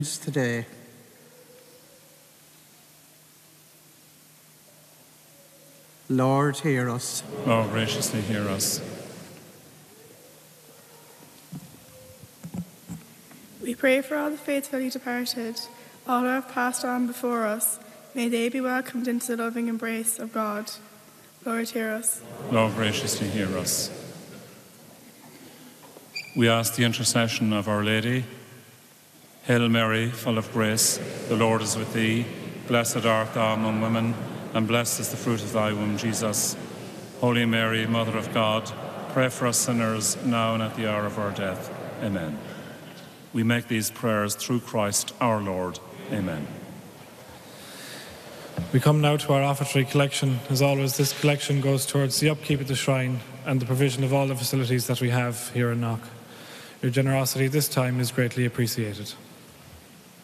today. Lord, hear us. Lord, graciously hear us. We pray for all the faithfully departed, all who have passed on before us. May they be welcomed into the loving embrace of God. Lord, hear us. Lord, graciously hear us. We ask the intercession of Our Lady. Hail Mary, full of grace, the Lord is with thee. Blessed art thou among women, and blessed is the fruit of thy womb, Jesus. Holy Mary, Mother of God, pray for us sinners, now and at the hour of our death. Amen. We make these prayers through Christ our Lord. Amen. We come now to our offertory collection. As always, this collection goes towards the upkeep of the shrine and the provision of all the facilities that we have here in Knock. Your generosity this time is greatly appreciated.